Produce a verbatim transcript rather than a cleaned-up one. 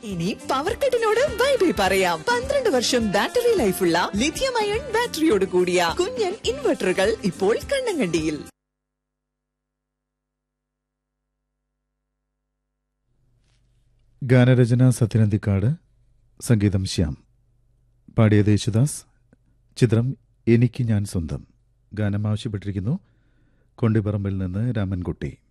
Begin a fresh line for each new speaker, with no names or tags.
ഇനി power കട്ടിനോട് bye bye പറയാം. പന്ത്രണ്ട് വർഷം ബാറ്ററി ലൈഫുള്ള ലിഥിയം അയൺ ബാറ്ററിയോട് കൂടിയ കുഞ്ഞൻ ഇൻവെർട്ടറുകൾ ഇപ്പോൾ കണ്ണങ്കണ്ടിയിൽ.
ഗാനരചന സത്യനന്ദിക്കാട്, സംഗീതം ശ്യാം. പാടിയത് യേശുദാസ്. ചിത്രം എനിക്ക് ഞാൻ സ്വന്തം. ഗാനം ആവശ്യപ്പെട്ടിരിക്കുന്നു കൊണ്ടിപ്പറമ്പിൽ നിന്ന് രാമൻകുട്ടി.